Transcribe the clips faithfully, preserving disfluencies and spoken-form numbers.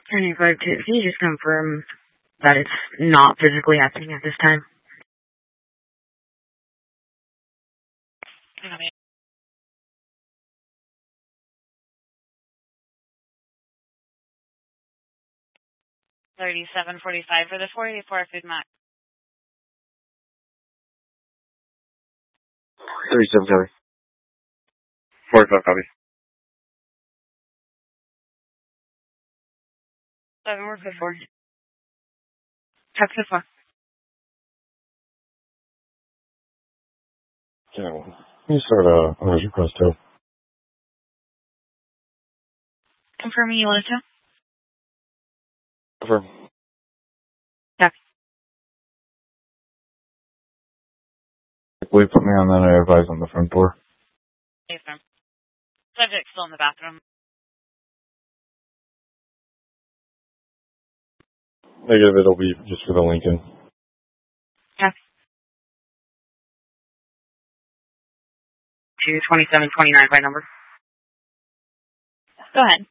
ten five two, can you just confirm that it's not physically happening at this time? thirty-seven forty-five for the four eighty-four Food Mac. thirty-seven copy. forty-five copy. Seven work for four. Check so far. Yeah, well, you start a uh, request too. Confirming you wanted to? Confirm. Check. Will you put me on that? I advise on the front door. Yes, sir. Subject still in the bathroom. Negative, it'll be just for the Lincoln. Check. two twenty-seven twenty-nine by number. Go ahead.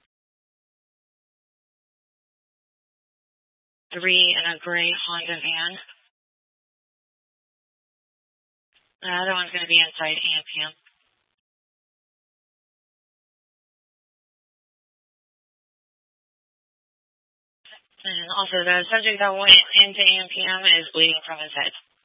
Three in a gray Honda van. The other one's going to be inside A M P M. And also, the subject that went into A M P M is bleeding from his head.